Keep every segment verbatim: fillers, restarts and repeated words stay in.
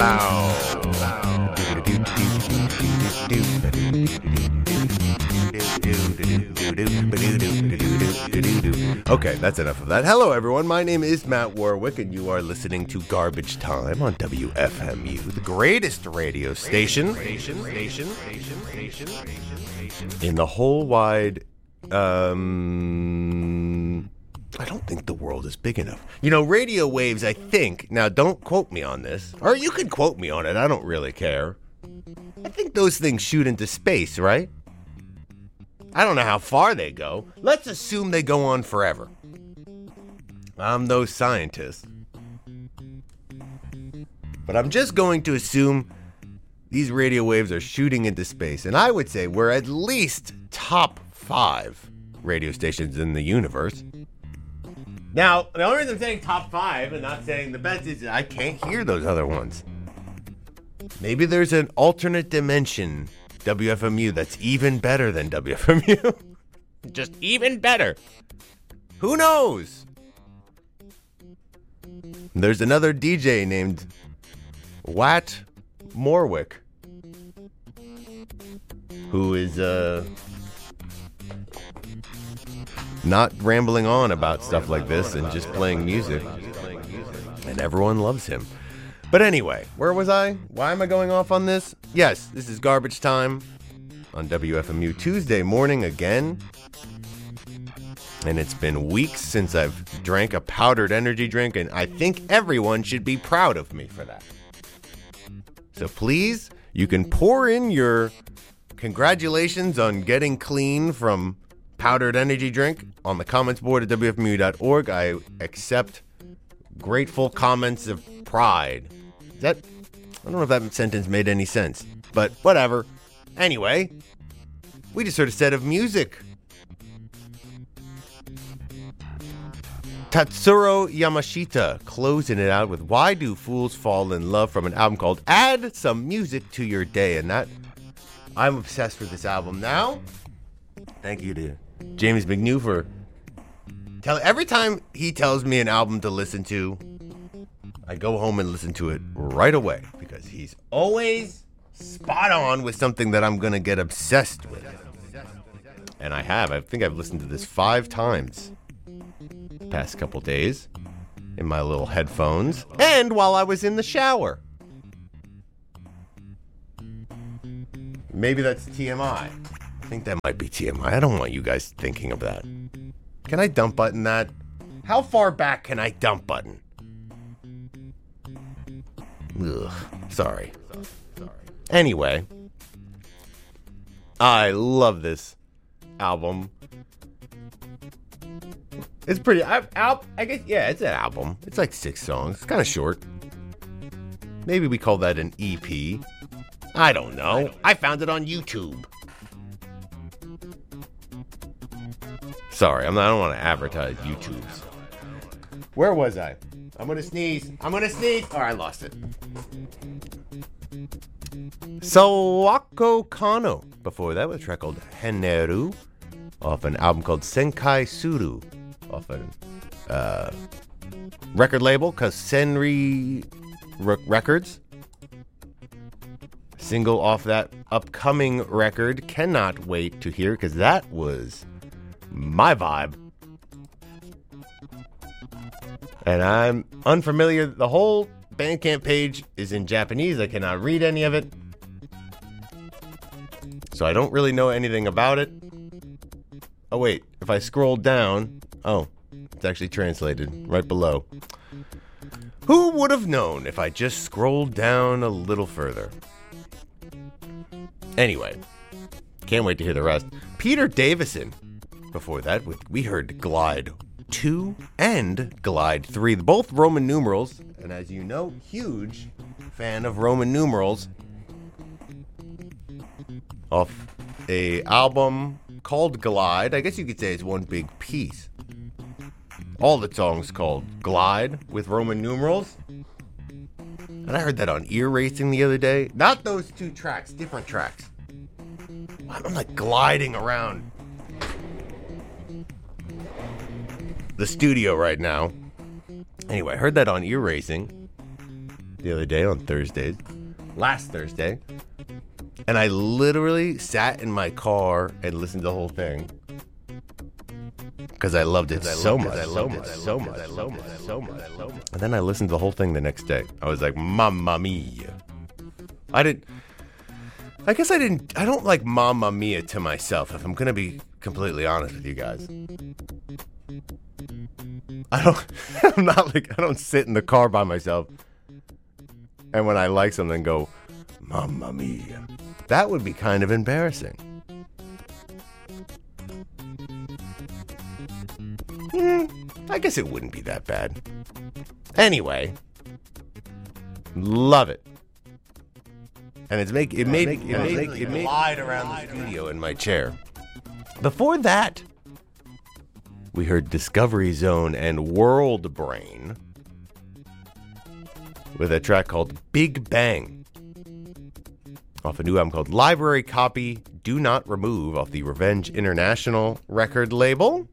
Okay, that's enough of that. Hello, everyone. My name is Matt Warwick, and you are listening to Garbage Time on W F M U, the greatest radio station in the whole wide. Um, I don't think the world is big enough. You know, radio waves, I think. Now, don't quote me on this, or you can quote me on it. I don't really care. I think those things shoot into space, right? I don't know how far they go. Let's assume they go on forever. I'm no scientist. But I'm just going to assume these radio waves are shooting into space. And I would say we're at least top five radio stations in the universe. Now, the only reason I'm saying top five and not saying the best is I can't hear those other ones. Maybe there's an alternate dimension W F M U that's even better than W F M U. Just even better. Who knows? There's another D J named Wat Morwick who is uh, not rambling on about stuff like this and just playing music. And everyone loves him. But anyway, where was I? Why am I going off on this? Yes, this is Garbage Time on W F M U Tuesday morning again. And it's been weeks since I've drank a powdered energy drink, and I think everyone should be proud of me for that. So please, you can pour in your congratulations on getting clean from powdered energy drink on the comments board at W F M U dot org. I accept grateful comments of pride. Is that, I don't know if that sentence made any sense, but whatever. Anyway, we just heard a set of music. Tatsuro Yamashita closing it out with Why Do Fools Fall in Love from an album called Add Some Music to Your Day. And that, I'm obsessed with this album now. Thank you to James McNew for tell every time he tells me an album to listen to, I go home and listen to it right away because he's always spot on with something that I'm going to get obsessed with. And I have. I think I've listened to this five times the past couple days in my little headphones and while I was in the shower. Maybe that's T M I. I think that might be T M I. I don't want you guys thinking of that. Can I dump button that? How far back can I dump button? Ugh, sorry. Anyway, I love this album. It's pretty. I, al- I guess, yeah, it's an album. It's like six songs. It's kind of short. Maybe we call that an E P. I don't know. I found it on YouTube. Sorry, I'm not, I don't want to advertise YouTube's. Where was I? I'm going to sneeze. I'm going to sneeze. Oh, I lost it. Sawako Kano. Before that was a track called Heneru off an album called Senkai Suru off a uh, record label called Senri R- Records. Single off that upcoming record. Cannot wait to hear because that was my vibe. And I'm unfamiliar. The whole Bandcamp page is in Japanese. I cannot read any of it. So I don't really know anything about it. Oh, wait. If I scroll down... Oh, it's actually translated right below. Who would have known if I just scrolled down a little further? Anyway, can't wait to hear the rest. Peter Davison. Before that, we heard Glide two and Glide three, both Roman numerals. And as you know, huge fan of Roman numerals. Off a album called Glide. I guess you could say it's one big piece. All the songs called Glide with Roman numerals. And I heard that on Ear Racing the other day. Not those two tracks, different tracks. I'm like gliding around the studio right now. Anyway, I heard that on Ear Racing. the other day on Thursdays, last Thursday, and I literally sat in my car and listened to the whole thing because I loved it so much, I loved it so much, I loved it so much, I loved it. And then I listened to the whole thing the next day. I was like, Mamma Mia. I didn't. I guess I didn't. I don't like Mamma Mia to myself, if I'm gonna be completely honest with you guys. I don't. I'm not like. I don't sit in the car by myself, and when I like something, go, Mamma Mia. That would be kind of embarrassing. Hmm, I guess it wouldn't be that bad. Anyway, love it. And it's make it made it made it made glide around the studio in my chair. Before that, we heard Discovery Zone and World Brain with a track called Big Bang off a new album called Library Copy Do Not Remove off the Revenge International record label.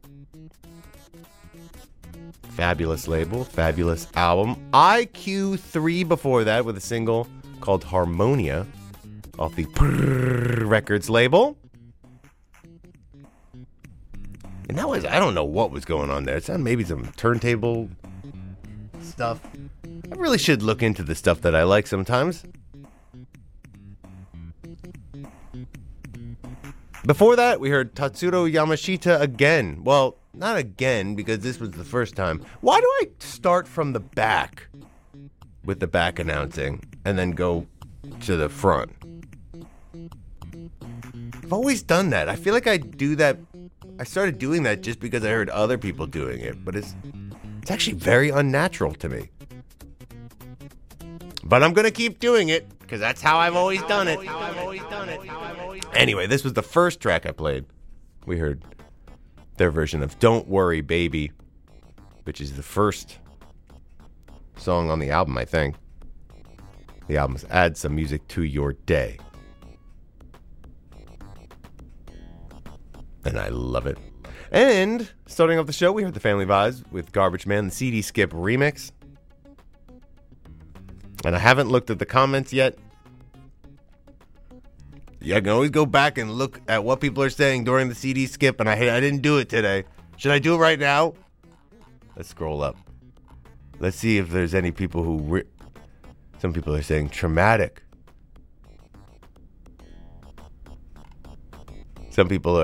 Fabulous label, fabulous album. I Q three before that with a single called Harmonia off the Prrrr Records label. And that was, I don't know what was going on there. It sounded maybe some turntable stuff. I really should look into the stuff that I like sometimes. Before that, we heard Tatsuro Yamashita again. Well, not again, because this was the first time. Why do I start from the back with the back announcing and then go to the front? I've always done that. I feel like I do that. I started doing that just because I heard other people doing it, but it's it's actually very unnatural to me. But I'm going to keep doing it because that's how I've always done it. Anyway, this was the first track I played. We heard their version of Don't Worry Baby, which is the first song on the album, I think. The album adds some music to your day. And I love it. And starting off the show, we heard the Family Vibes with Garbage Man, the C D Skip remix. And I haven't looked at the comments yet. Yeah, I can always go back and look at what people are saying during the C D skip, and I I didn't do it today. Should I do it right now? Let's scroll up. Let's see if there's any people who... Re- Some people are saying traumatic. Some people